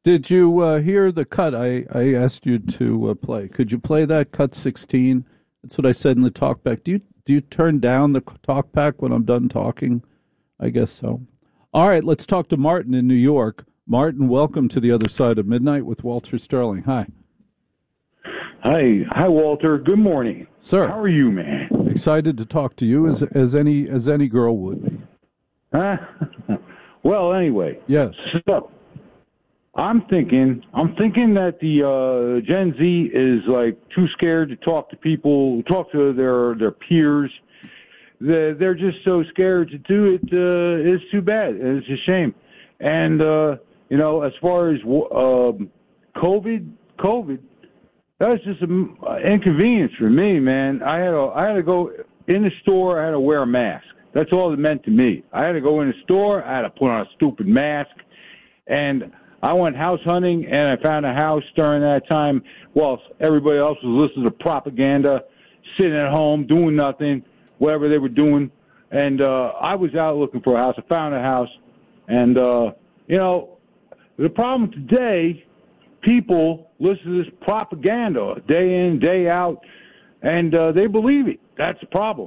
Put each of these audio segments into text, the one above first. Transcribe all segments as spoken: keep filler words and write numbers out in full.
Did you uh, hear the cut I, I asked you to uh, play? Could you play that cut sixteen? That's what I said in the talkback. Do you do you turn down the talkback when I'm done talking? I guess so. All right, let's talk to Martin in New York. Martin, welcome to the other side of midnight with Walter Sterling. Hi. Hi, hi, Walter. Good morning, sir. How are you, man? Excited to talk to you, as as any as any girl would be. Huh? Well, anyway. Yes. So, I'm thinking, I'm thinking that the uh, Gen Z is like too scared to talk to people, talk to their their peers. They're, they're just so scared to do it. Uh, it's too bad. It's a shame. And uh, you know, as far as uh, COVID, COVID. That was just an inconvenience for me, man. I had to, I had to go in the store. I had to wear a mask. That's all it meant to me. I had to go in the store. I had to put on a stupid mask. And I went house hunting, and I found a house during that time while everybody else was listening to propaganda, sitting at home, doing nothing, whatever they were doing. And uh, I was out looking for a house. I found a house. And, uh, you know, the problem today, people listen to this propaganda day in, day out, and uh, they believe it. That's the problem.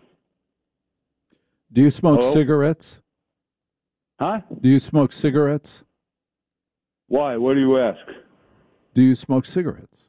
Do you smoke Hello? cigarettes? Huh? Do you smoke cigarettes? Why? What do you ask? Do you smoke cigarettes?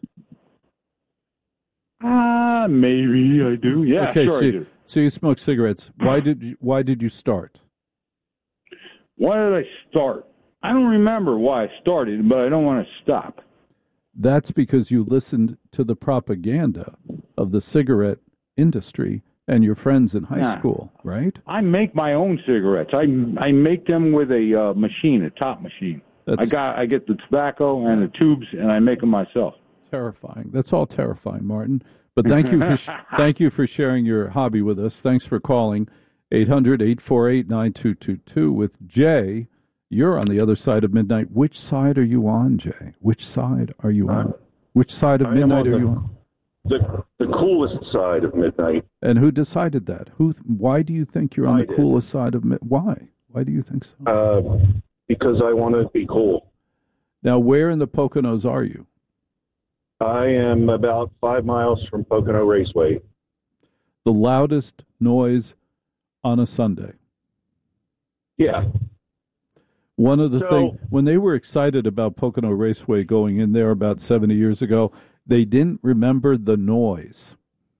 Ah, uh, maybe I do. Yeah, okay, sure so, I do. So you smoke cigarettes. Why did you, why did you start? Why did I start? I don't remember why I started, but I don't want to stop. That's because you listened to the propaganda of the cigarette industry and your friends in high nah. school, right? I make my own cigarettes. I I make them with a uh, machine, a top machine. That's I got I get the tobacco and the tubes, and I make them myself. Terrifying. That's all terrifying, Martin. But thank you for sh- thank you for sharing your hobby with us. Thanks for calling eight hundred, eight four eight, nine two two two with Jay. You're on the other side of midnight. Which side are you on, Jay? Which side are you on? Which side of midnight are you on? The the coolest side of midnight. And who decided that? Who? Why do you think you're on I the coolest side of midnight? Why? Why do you think so? Uh, because I want to be cool. Now, where in the Poconos are you? I am about five miles from Pocono Raceway. The loudest noise on a Sunday. Yeah. One of the so, things, when they were excited about Pocono Raceway going in there about seventy years ago, they didn't remember the noise.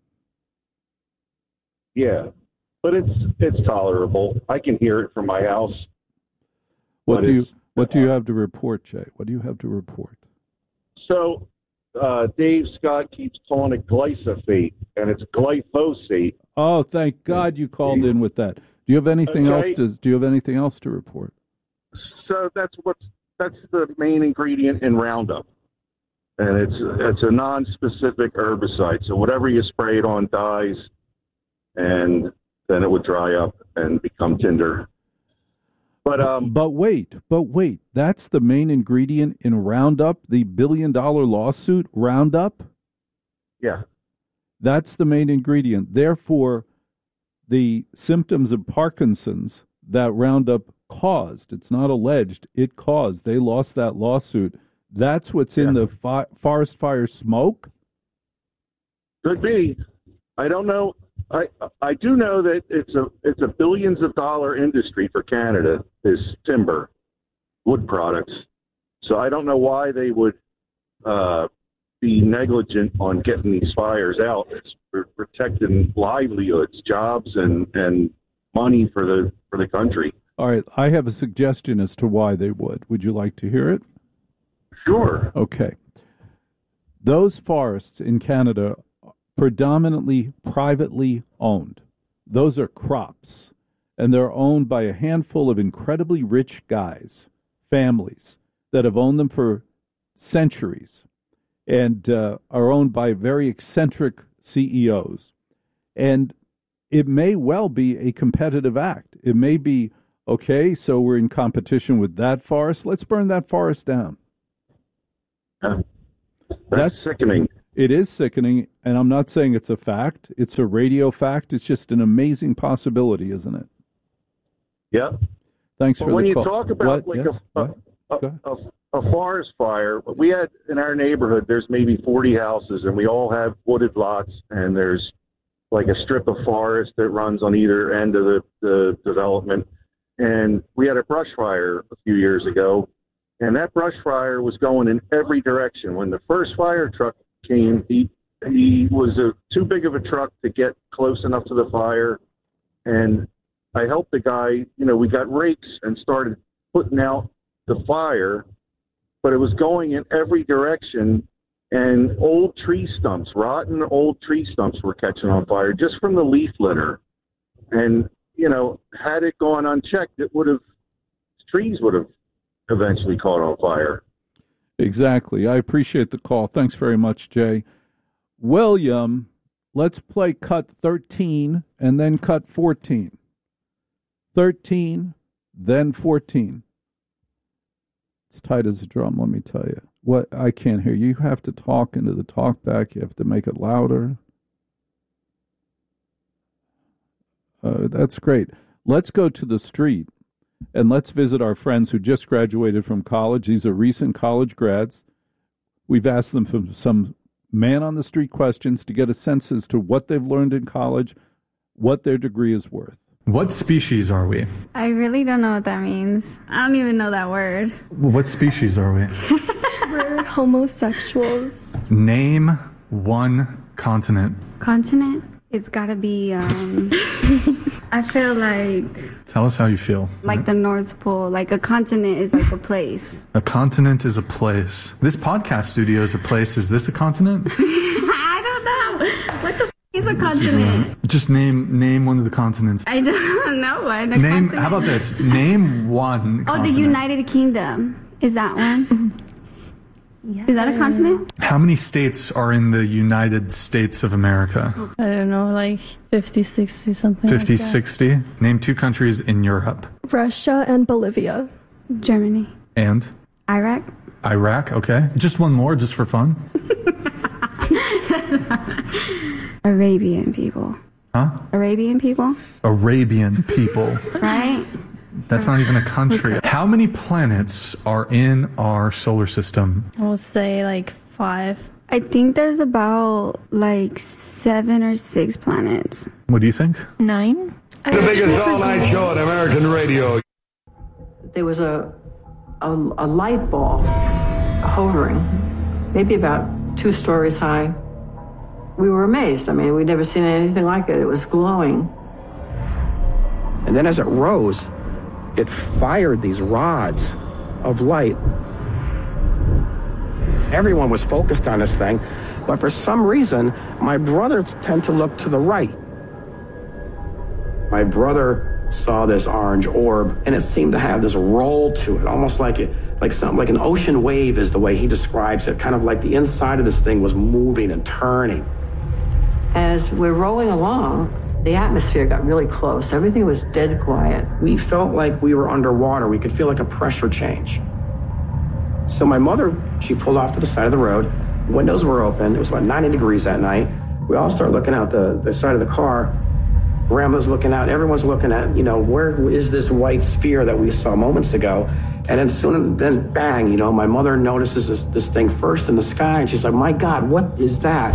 Yeah, but it's it's tolerable. I can hear it from my house. What do you What do you have to report, Jay? What do you have to report? So, uh, Dave Scott keeps calling it glyphosate, and it's glyphosate. Oh, thank God you called in with that. Do you have anything okay. else to Do you have anything else to report? So that's what's that's the main ingredient in Roundup, and it's it's a non-specific herbicide. So whatever you spray it on dies, and then it would dry up and become tinder. But um, but wait, but wait, that's the main ingredient in Roundup, the billion-dollar lawsuit, Roundup. Yeah, that's the main ingredient. Therefore, the symptoms of Parkinson's that Roundup caused, it's not alleged, it caused. They lost that lawsuit. That's what's in yeah. the fi- forest fire smoke? Could be. I don't know. I I do know that it's a it's a billions of dollar industry for Canada, this timber, wood products. So I don't know why they would uh, be negligent on getting these fires out. It's for protecting livelihoods, jobs, and, and money for the for the country. All right, I have a suggestion as to why they would. Would you like to hear it? Sure. Okay. Those forests in Canada are predominantly privately owned. Those are crops, and they're owned by a handful of incredibly rich guys, families, that have owned them for centuries and uh, are owned by very eccentric C E Os. And it may well be a competitive act. It may be, okay, so we're in competition with that forest. Let's burn that forest down. Uh, that's, that's sickening. It is sickening, and I'm not saying it's a fact. It's a radio fact. It's just an amazing possibility, isn't it? Yeah. Thanks but for when the you call. talk about what? like yes? a, what? a, a, a forest fire. We had in our neighborhood, there's maybe forty houses, and we all have wooded lots, and there's like a strip of forest that runs on either end of the, the development. And we had a brush fire a few years ago, and that brush fire was going in every direction. When the first fire truck came, he he was a, too big of a truck to get close enough to the fire, and I helped the guy. You know, we got rakes and started putting out the fire, but it was going in every direction, and old tree stumps, rotten old tree stumps were catching on fire just from the leaf litter. And, you know, had it gone unchecked, it would have, trees would have eventually caught on fire. Exactly. I appreciate the call. Thanks very much, Jay. William, let's play cut thirteen and then cut fourteen. thirteen, then fourteen. It's tight as a drum, let me tell you. What I can't hear. You have to talk into the talkback. You have to make it louder. Uh, that's great. Let's go to the street and let's visit our friends who just graduated from college. These are recent college grads. We've asked them for some man-on-the-street questions to get a sense as to what they've learned in college, what their degree is worth. What species are we? I really don't know what that means. I don't even know that word. What species are we? We're homosexuals. Name one continent. Continent? It's gotta be, um... I feel like... Tell us how you feel. Like the North Pole. Like a continent is like a place. A continent is a place. This podcast studio is a place. Is this a continent? I don't know. What the f*** is a continent? Just name name one of the continents. I don't know what a Name. continent. How about this? Name one Oh, continent. the United Kingdom. Is that one? Yeah. Is that a continent? How many states are in the United States of America? I don't know, like fifty, sixty, something fifty, like that. sixty? Name two countries in Europe. Russia and Bolivia. Germany. And? Iraq. Iraq, okay. Just one more, just for fun. Arabian people. Huh? Arabian people? Arabian people. Right? That's not even a country. How many planets are in our solar system? I would say like five. I think there's about like seven or six planets. What do you think? Nine? The biggest all-night show on American radio. There was a, a, a light ball hovering, maybe about two stories high. We were amazed. I mean, we'd never seen anything like it. It was glowing. And then as it rose, it fired these rods of light. Everyone was focused on this thing, but for some reason, my brothers tend to look to the right. My brother saw this orange orb, and it seemed to have this roll to it, almost like it, like something like an ocean wave is the way he describes it, kind of like the inside of this thing was moving and turning. As we're rolling along, the atmosphere got really close. Everything was dead quiet. We felt like we were underwater. We could feel like a pressure change. So my mother, she pulled off to the side of the road. Windows were open. It was about ninety degrees that night. We all started looking out the, the side of the car. Grandma's looking out. Everyone's looking at, you know, where is this white sphere that we saw moments ago? And then soon, then bang, you know, my mother notices this, this thing first in the sky, and she's like, my God, what is that?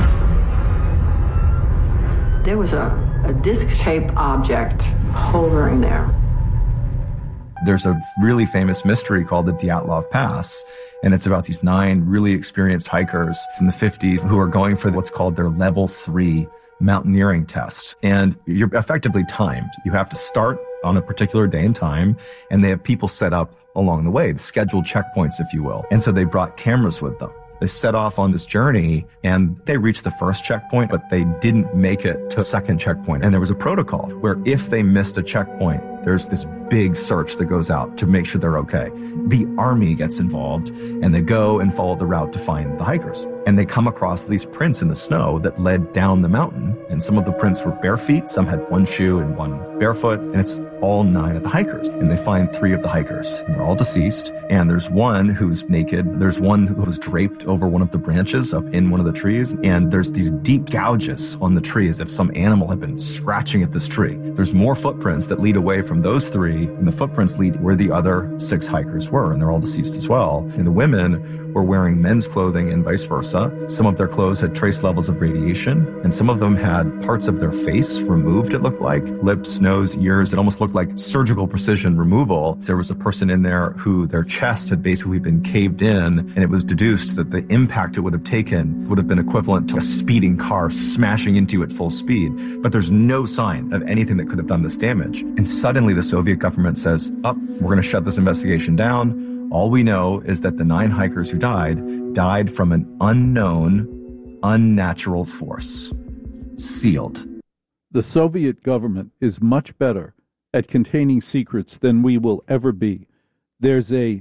There was a, a disc-shaped object hovering there. There's a really famous mystery called the Dyatlov Pass, and it's about these nine really experienced hikers in the fifties who are going for what's called their level three mountaineering test. And you're effectively timed. You have to start on a particular day and time, and they have people set up along the way, the scheduled checkpoints, if you will. And so they brought cameras with them. They set off on this journey, and they reached the first checkpoint, but they didn't make it to the second checkpoint. And there was a protocol where if they missed a checkpoint, there's this big search that goes out to make sure they're okay. The army gets involved, and they go and follow the route to find the hikers. And they come across these prints in the snow that led down the mountain. And some of the prints were bare feet, some had one shoe and one barefoot, and it's all nine of the hikers. And they find three of the hikers, and they're all deceased. And there's one who's naked. There's one who was draped over one of the branches up in one of the trees. And there's these deep gouges on the tree as if some animal had been scratching at this tree. There's more footprints that lead away from from those three, and the footprints lead where the other six hikers were, and they're all deceased as well. And the women were wearing men's clothing and vice versa. Some of their clothes had trace levels of radiation, and some of them had parts of their face removed, it looked like. Lips, nose, ears. It almost looked like surgical precision removal. There was a person in there who their chest had basically been caved in, and it was deduced that the impact it would have taken would have been equivalent to a speeding car smashing into you at full speed. But there's no sign of anything that could have done this damage. And suddenly the Soviet government says, oh, we're going to shut this investigation down. All we know is that the nine hikers who died, died from an unknown, unnatural force. Sealed. The Soviet government is much better at containing secrets than we will ever be. There's a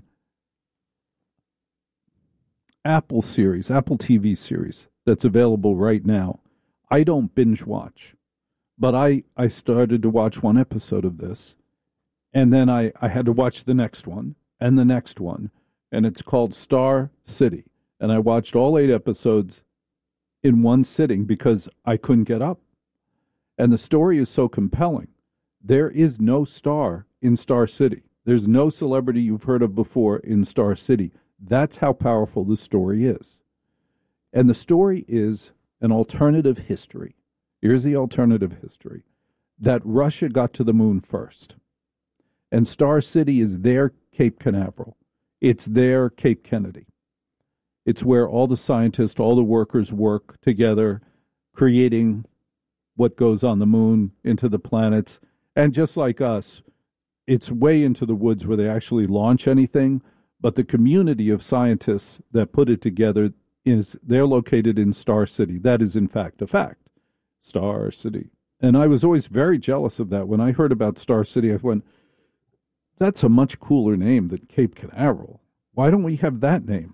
Apple series, Apple T V series that's available right now. I don't binge watch, but I, I started to watch one episode of this, and then I, I had to watch the next one and the next one, and it's called Star City. And I watched all eight episodes in one sitting because I couldn't get up. And the story is so compelling. There is no star in Star City. There's no celebrity you've heard of before in Star City. That's how powerful the story is. And the story is an alternative history. Here's the alternative history. That Russia got to the moon first. And Star City is their Cape Canaveral. It's their Cape Kennedy. It's where all the scientists, all the workers work together, creating what goes on the moon, into the planets. And just like us, it's way into the woods where they actually launch anything. But the community of scientists that put it together, is they're located in Star City. That is, in fact, a fact. Star City. And I was always very jealous of that. When I heard about Star City, I went, that's a much cooler name than Cape Canaveral. Why don't we have that name?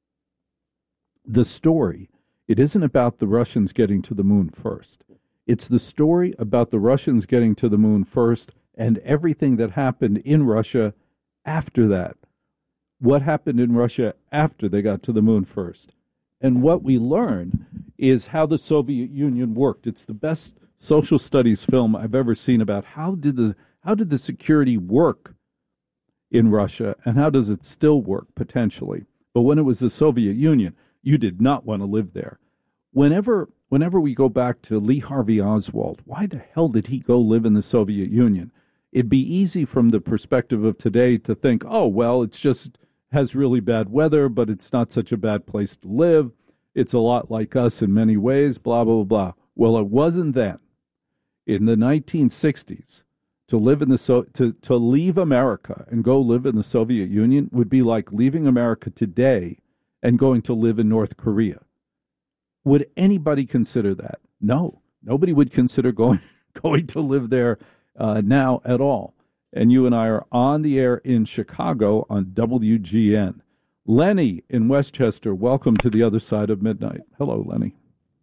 The story, it isn't about the Russians getting to the moon first. It's the story about the Russians getting to the moon first and everything that happened in Russia after that. What happened in Russia after they got to the moon first? And what we learn is how the Soviet Union worked. It's the best social studies film I've ever seen about how did the how did the security work in Russia, and how does it still work potentially. But when it was the Soviet Union, you did not want to live there. Whenever whenever we go back to Lee Harvey Oswald, why the hell did he go live in the Soviet Union? It'd be easy from the perspective of today to think, oh, well, it's just has really bad weather, but it's not such a bad place to live. It's a lot like us in many ways, blah, blah, blah. Well, it wasn't then. In the nineteen sixties, to live in the so to, to leave America and go live in the Soviet Union would be like leaving America today and going to live in North Korea. Would anybody consider that? No. Nobody would consider going going to live there uh, now at all. And you and I are on the air in Chicago on W G N. Lenny in Westchester, welcome to the other side of midnight. Hello, Lenny.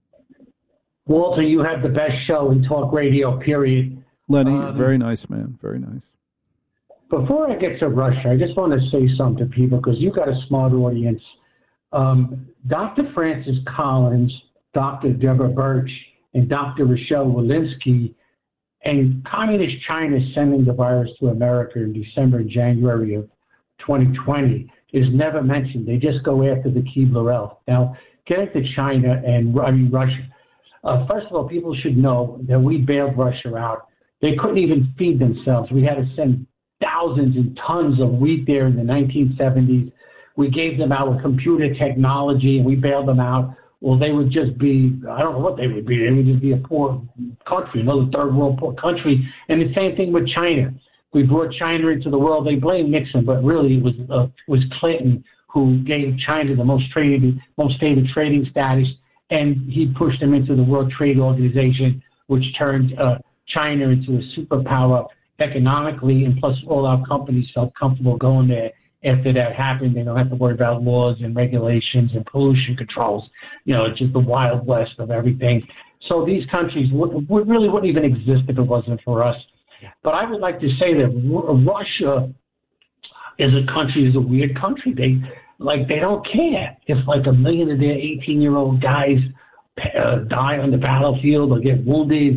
Walter, you have the best show in talk radio, period. Lenny, um, very nice, man. Very nice. Before I get to Russia, I just want to say something to people because you got a smart audience. Um, Doctor Francis Collins, Doctor Deborah Birch, and Doctor Rochelle Walensky, and Communist China sending the virus to America in December and January of twenty twenty is never mentioned. They just go after the Keebler elf. Now, getting to China and, I mean, Russia. Uh, first of all, people should know that we bailed Russia out. They couldn't even feed themselves. We had to send thousands and tons of wheat there in the nineteen seventies. We gave them our computer technology, and we bailed them out. Well, they would just be, I don't know what they would be. They would just be a poor country, another third world poor country. And the same thing with China. We brought China into the world. They blame Nixon, but really it was uh, was Clinton who gave China the most traded, most favored trading status, and he pushed them into the World Trade Organization, which turned uh, China into a superpower economically, and plus all our companies felt comfortable going there. After that happened, they don't have to worry about laws and regulations and pollution controls. You know, it's just the Wild West of everything. So these countries would, would really wouldn't even exist if it wasn't for us. But I would like to say that Russia is a country, is a weird country. They like they don't care if like a million of their eighteen-year-old guys uh, die on the battlefield or get wounded. They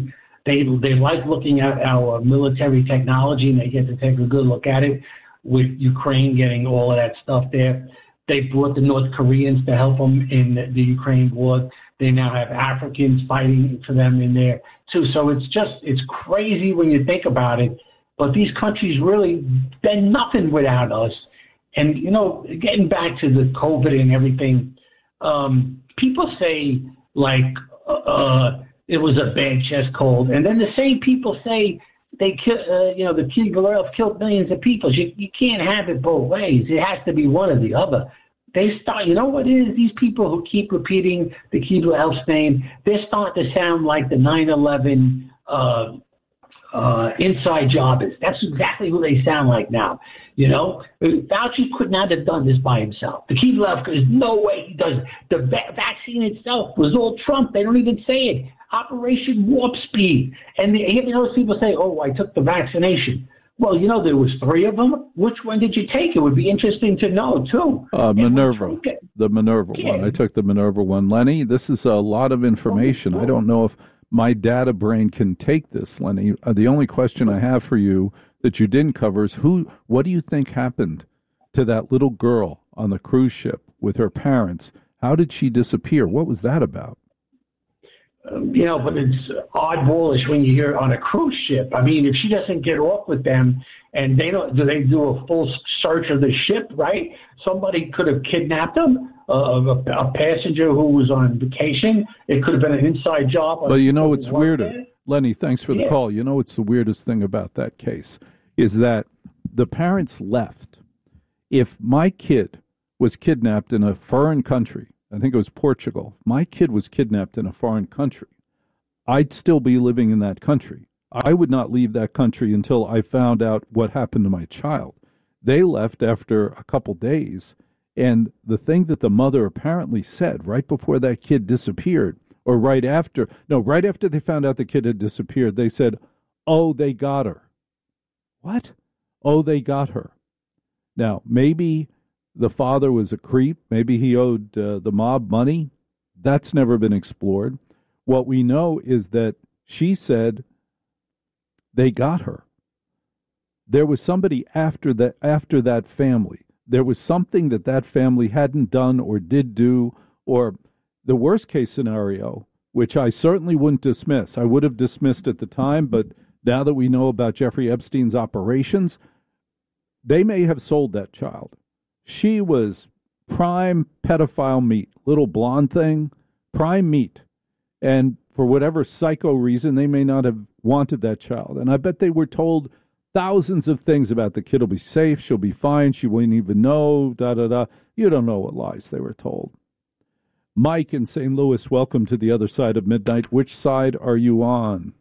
They they like looking at our military technology, and they get to take a good look at it with Ukraine getting all of that stuff there. They brought the North Koreans to help them in the, the Ukraine war. They now have Africans fighting for them in there too. So it's just, it's crazy when you think about it. But these countries really, they're nothing without us. And, you know, getting back to the COVID and everything, um, people say, like, uh, it was a bad chest cold. And then the same people say they kill, uh, you know, the T-Guerrero killed millions of people. You, you can't have it both ways. It has to be one or the other. They start, you know what it is? These people who keep repeating the Keebler-Elf name, they're starting to sound like the nine eleven uh, uh, inside jobbers. That's exactly who they sound like now. You know, Fauci could not have done this by himself. The Keebler-Elf, there's no way he does it. The va- vaccine itself was all Trump. They don't even say it. Operation Warp Speed. And the, you know, those people say, oh, I took the vaccination. Well, you know, there was three of them. Which one did you take? It would be interesting to know, too. Uh, Minerva, the Minerva yeah. one. I took the Minerva one. Lenny, this is a lot of information. I don't know if my data brain can take this, Lenny. Uh, the only question I have for you that you didn't cover is who. What do you think happened to that little girl on the cruise ship with her parents? How did she disappear? What was that about? Um, you know, but it's oddballish when you hear on a cruise ship. I mean, if she doesn't get off with them and they don't, do they do a full search of the ship, right? Somebody could have kidnapped them, uh, a, a passenger who was on vacation. It could have been an inside job. But you know, it's weirder. Lenny, thanks for the yeah. call. You know, it's the weirdest thing about that case is that the parents left. If my kid was kidnapped in a foreign country, I think it was Portugal. My kid was kidnapped in a foreign country. I'd still be living in that country. I would not leave that country until I found out what happened to my child. They left after a couple days, and the thing that the mother apparently said right before that kid disappeared, or right after, no, right after they found out the kid had disappeared, they said, oh, they got her. What? Oh, they got her. Now, maybe the father was a creep. Maybe he owed uh, the mob money. That's never been explored. What we know is that she said they got her. There was somebody after that, after that family. There was something that that family hadn't done or did do, or the worst case scenario, which I certainly wouldn't dismiss. I would have dismissed at the time, but now that we know about Jeffrey Epstein's operations, they may have sold that child. She was prime pedophile meat, little blonde thing, prime meat. And for whatever psycho reason, they may not have wanted that child. And I bet they were told thousands of things about the kid will be safe, she'll be fine, she wouldn't even know, da-da-da. You don't know what lies they were told. Mike in Saint Louis, welcome to the other side of midnight. Which side are you on?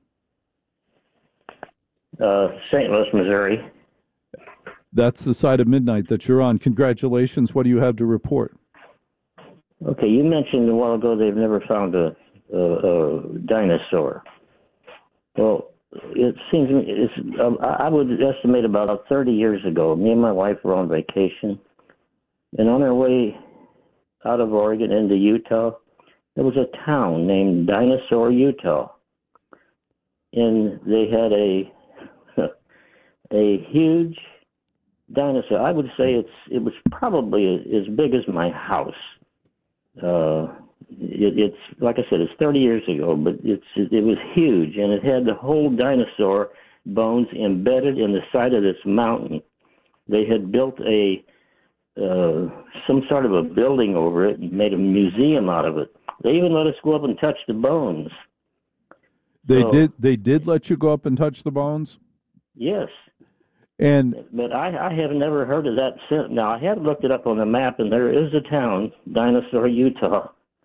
Uh, Saint Louis, Missouri. That's the side of midnight that you're on. Congratulations. What do you have to report? Okay, you mentioned a while ago they've never found a, a, a dinosaur. Well, it seems it's, um, I would estimate about thirty years ago, me and my wife were on vacation, and on our way out of Oregon into Utah, there was a town named Dinosaur, Utah. And they had a a huge dinosaur. I would say it's it was probably as big as my house. Uh, it, it's like I said, it's thirty years ago, but it's it, it was huge, and it had the whole dinosaur bones embedded in the side of this mountain. They had built a uh, some sort of a building over it and made a museum out of it. They even let us go up and touch the bones. They so, did. They did let you go up and touch the bones. Yes. And but I, I have never heard of that since. Now I have looked it up on the map, and there is a town, Dinosaur, Utah.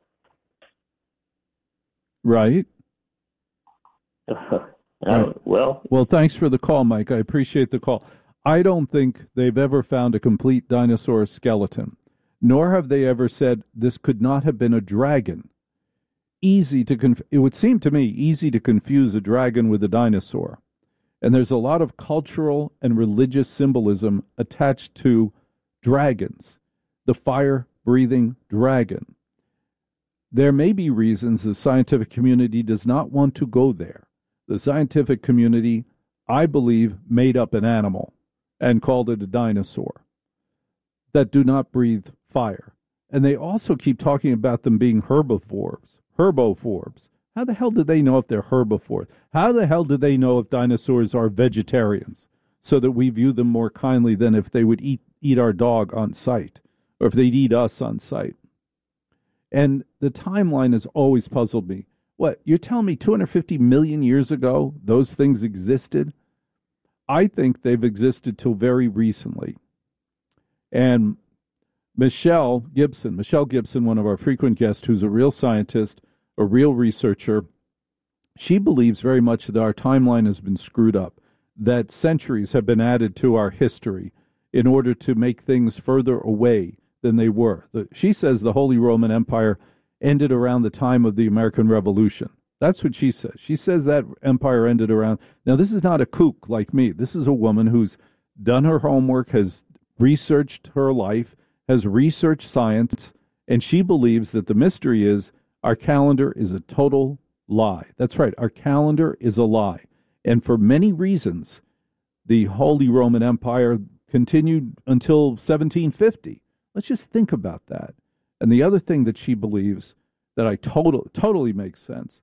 Right. Uh, right. Well. Well, thanks for the call, Mike. I appreciate the call. I don't think they've ever found a complete dinosaur skeleton, nor have they ever said this could not have been a dragon. Easy to conf- it would seem to me easy to confuse a dragon with a dinosaur. And there's a lot of cultural and religious symbolism attached to dragons, the fire-breathing dragon. There may be reasons the scientific community does not want to go there. The scientific community, I believe, made up an animal and called it a dinosaur that do not breathe fire. And they also keep talking about them being herbivores, herbophores. How the hell do they know if they're herbivores? How the hell do they know if dinosaurs are vegetarians so that we view them more kindly than if they would eat, eat our dog on sight or if they'd eat us on sight? And the timeline has always puzzled me. What, you're telling me two hundred fifty million years ago those things existed? I think they've existed till very recently. And Michelle Gibson, Michelle Gibson, one of our frequent guests, who's a real scientist, a real researcher, she believes very much that our timeline has been screwed up, that centuries have been added to our history in order to make things further away than they were. The, she says the Holy Roman Empire ended around the time of the American Revolution. That's what she says. She says that empire ended around. Now, this is not a kook like me. This is a woman who's done her homework, has researched her life, has researched science, and she believes that the mystery is our calendar is a total lie. That's right. Our calendar is a lie. And for many reasons, the Holy Roman Empire continued until seventeen fifty. Let's just think about that. And the other thing that she believes that I total, totally makes sense,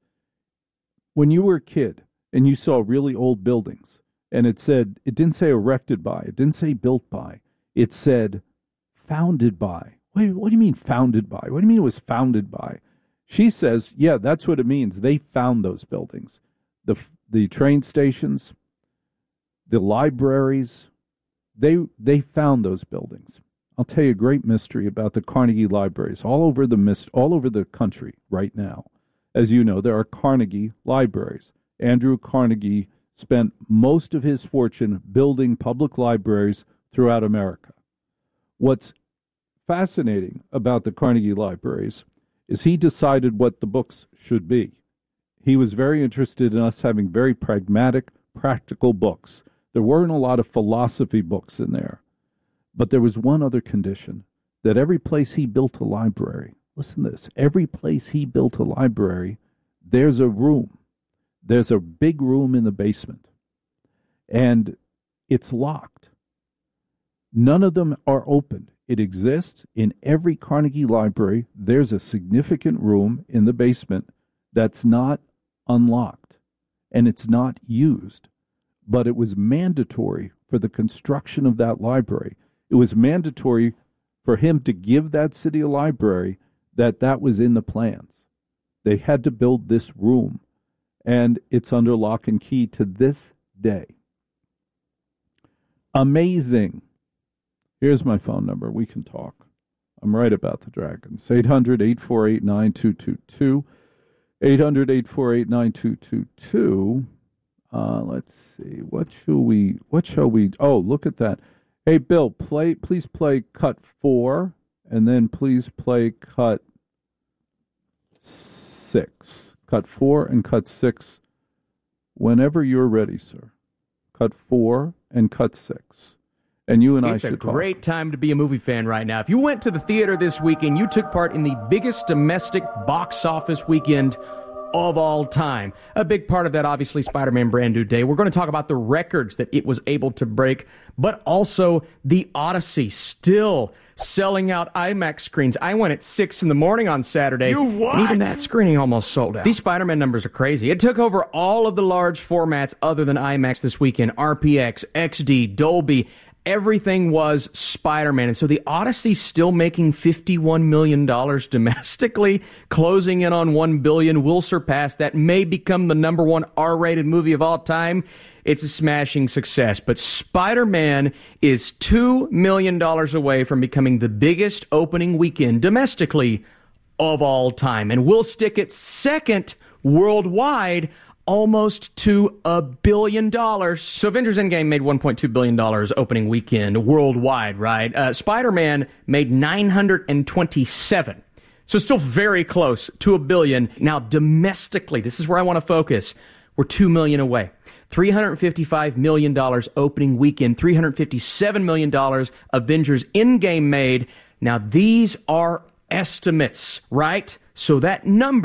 when you were a kid and you saw really old buildings and it said, it didn't say erected by, it didn't say built by, it said founded by. Wait, what do you mean founded by? What do you mean it was founded by? She says, yeah, that's what it means. They found those buildings. The, the train stations, the libraries, they, they found those buildings. I'll tell you a great mystery about the Carnegie libraries all over the all over the country right now. As you know, there are Carnegie libraries. Andrew Carnegie spent most of his fortune building public libraries throughout America. What's fascinating about the Carnegie libraries is he decided what the books should be. He was very interested in us having very pragmatic, practical books. There weren't a lot of philosophy books in there. But there was one other condition, that every place he built a library, listen to this, every place he built a library, there's a room. There's a big room in the basement. And it's locked. None of them are open. It exists in every Carnegie library. There's a significant room in the basement that's not unlocked. And it's not used. But it was mandatory for the construction of that library. It was mandatory for him to give that city a library that that was in the plans. They had to build this room, and it's under lock and key to this day. Amazing. Here's my phone number. We can talk. I'm right about the dragons. eight hundred, eight four eight, nine two two two. eight hundred, eight four eight, nine two two two. Uh, let's see. What shall we, what shall we, oh, look at that. Hey, Bill, play. Please play cut four, and then please play cut six. Cut four and cut six whenever you're ready, sir. Cut four and cut six. And you and I should talk. It's a great time to be a movie fan right now. If you went to the theater this weekend, you took part in the biggest domestic box office weekend of all time. A big part of that, obviously, Spider-Man Brand New Day. We're going to talk about the records that it was able to break, but also the Odyssey still selling out IMAX screens. I went at six in the morning on Saturday. You what? And even that screening almost sold out. These Spider-Man numbers are crazy. It took over all of the large formats other than IMAX this weekend. R P X, X D, Dolby. Everything was Spider-Man. And so the Odyssey's still making fifty-one million dollars domestically, closing in on one billion dollars, will surpass that, may become the number one R-rated movie of all time. It's a smashing success. But Spider-Man is two million dollars away from becoming the biggest opening weekend domestically of all time. And will stick it second worldwide, almost to a billion dollars. So Avengers Endgame made one point two billion dollars opening weekend worldwide, right? Uh, Spider-Man made nine hundred twenty-seven. So still very close to a billion. Now, domestically, this is where I want to focus. We're two million away. three hundred fifty-five million dollars opening weekend, three hundred fifty-seven million dollars Avengers Endgame made. Now, these are estimates, right? So that number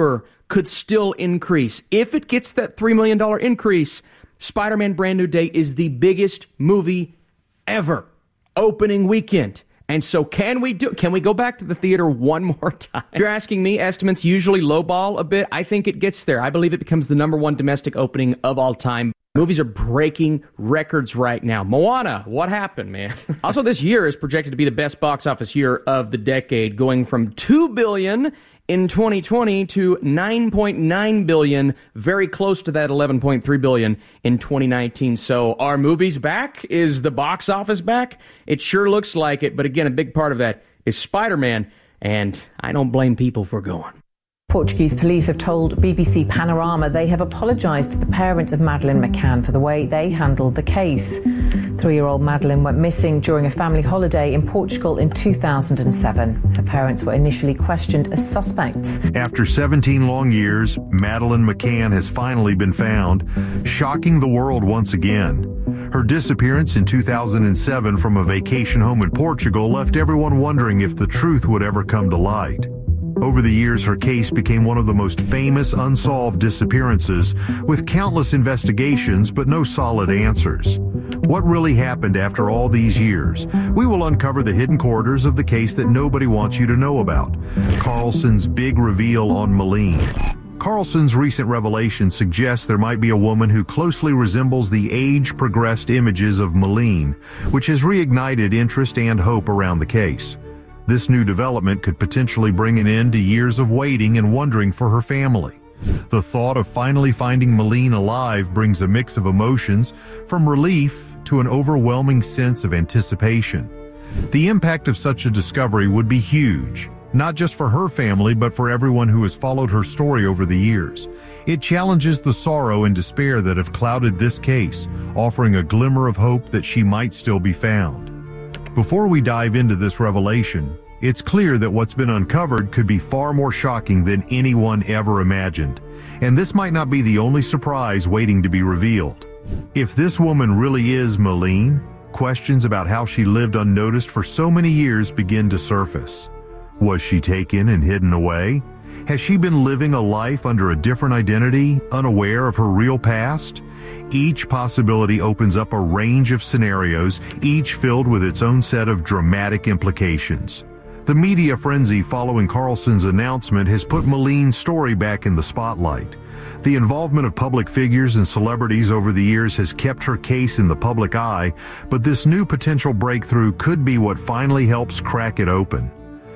could still increase. If it gets that three million dollars increase, Spider-Man Brand New Day is the biggest movie ever, opening weekend. And so can we do? Can we go back to the theater one more time? If you're asking me, estimates usually lowball a bit. I think it gets there. I believe it becomes the number one domestic opening of all time. Movies are breaking records right now. Moana, what happened, man? Also, this year is projected to be the best box office year of the decade, going from two billion dollars in twenty twenty to nine point nine billion dollars, very close to that eleven point three billion dollars in twenty nineteen. So are movies back? Is the box office back? It sure looks like it, but again, a big part of that is Spider-Man, and I don't blame people for going. Portuguese police have told B B C Panorama they have apologised to the parents of Madeleine McCann for the way they handled the case. Three-year-old Madeleine went missing during a family holiday in Portugal in two thousand seven. Her parents were initially questioned as suspects. After seventeen long years, Madeleine McCann has finally been found, shocking the world once again. Her disappearance in two thousand seven from a vacation home in Portugal left everyone wondering if the truth would ever come to light. Over the years, her case became one of the most famous unsolved disappearances, with countless investigations but no solid answers. What really happened after all these years? We will uncover the hidden corridors of the case that nobody wants you to know about. Carlson's big reveal on Malene. Carlson's recent revelation suggests there might be a woman who closely resembles the age-progressed images of Malene, which has reignited interest and hope around the case. This new development could potentially bring an end to years of waiting and wondering for her family. The thought of finally finding Malene alive brings a mix of emotions, from relief to an overwhelming sense of anticipation. The impact of such a discovery would be huge, not just for her family, but for everyone who has followed her story over the years. It challenges the sorrow and despair that have clouded this case, offering a glimmer of hope that she might still be found. Before we dive into this revelation, it's clear that what's been uncovered could be far more shocking than anyone ever imagined. And this might not be the only surprise waiting to be revealed. If this woman really is Malene, questions about how she lived unnoticed for so many years begin to surface. Was she taken and hidden away? Has she been living a life under a different identity, unaware of her real past? Each possibility opens up a range of scenarios, each filled with its own set of dramatic implications. The media frenzy following Carlson's announcement has put Malene's story back in the spotlight. The involvement of public figures and celebrities over the years has kept her case in the public eye, but this new potential breakthrough could be what finally helps crack it open.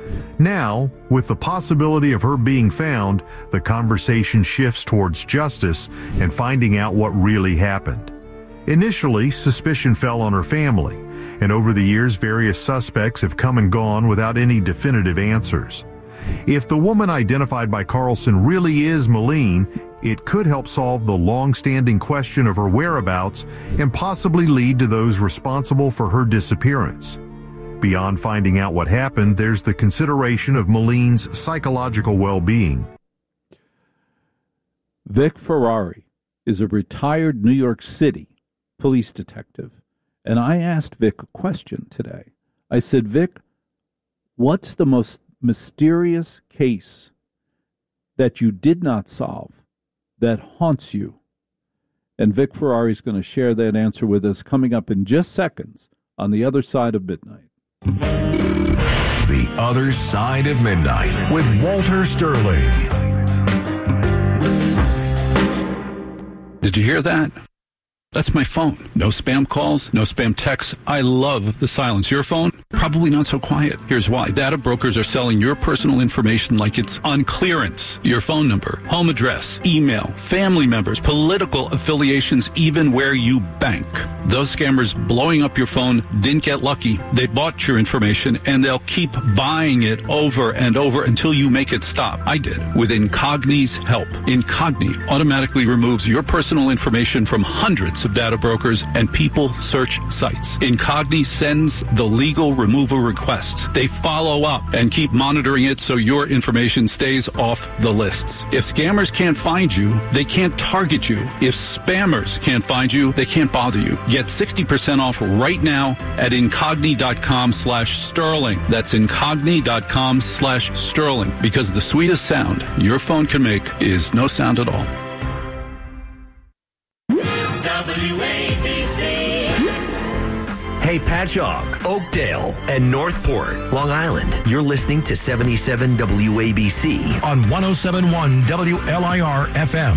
Now, with the possibility of her being found, the conversation shifts towards justice and finding out what really happened. Initially, suspicion fell on her family, and over the years, various suspects have come and gone without any definitive answers. If the woman identified by Carlson really is Malene, it could help solve the long-standing question of her whereabouts and possibly lead to those responsible for her disappearance. Beyond finding out what happened, there's the consideration of Malene's psychological well-being. Vic Ferrari is a retired New York City police detective, and I asked Vic a question today. I said, Vic, what's the most mysterious case that you did not solve that haunts you? And Vic Ferrari is going to share that answer with us coming up in just seconds on The Other Side of Midnight. The Other Side of Midnight with Walter Sterling. Did you hear that? That's my phone. No spam calls, no spam texts. I love the silence. Your phone? Probably not so quiet. Here's why. Data brokers are selling your personal information like it's on clearance. Your phone number, home address, email, family members, political affiliations, even where you bank. Those scammers blowing up your phone didn't get lucky. They bought your information and they'll keep buying it over and over until you make it stop. I did. With Incogni's help. Incogni automatically removes your personal information from hundreds of data brokers and people search sites. Incogni sends the legal removal requests. They follow up and keep monitoring it so your information stays off the lists. If scammers can't find you, they can't target you. If spammers can't find you, they can't bother you. Get sixty percent off right now at incogni.com slash sterling. That's incogni.com slash sterling, because the sweetest sound your phone can make is no sound at all. W A B C. Hey, Patchogue, Oakdale, and Northport, Long Island. You're listening to seventy-seven W A B C on one oh seven point one W L I R F M.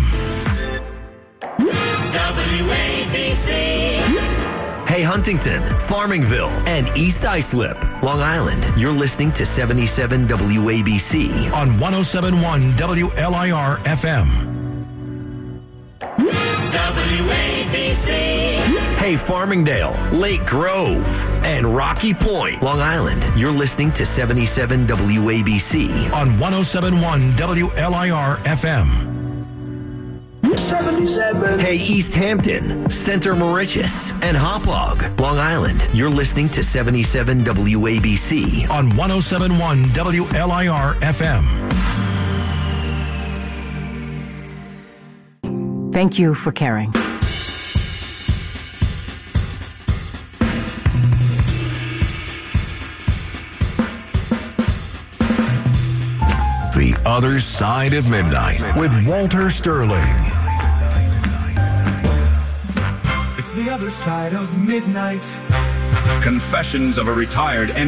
W A B C. Hey, Huntington, Farmingville, and East Islip, Long Island. You're listening to seventy-seven W A B C on one oh seven point one W L I R F M. W A B C. Hey, Farmingdale, Lake Grove, and Rocky Point, Long Island. You're listening to seventy-seven W A B C on one oh seven point one W L I R F M. seventy-seven. Hey, East Hampton, Center Mauritius, and Hauppauge, Long Island. You're listening to seventy-seven W A B C on one oh seven point one W L I R F M. Thank you for caring. The Other Side of Midnight with Walter Sterling. It's the other side of midnight. Confessions of a Retired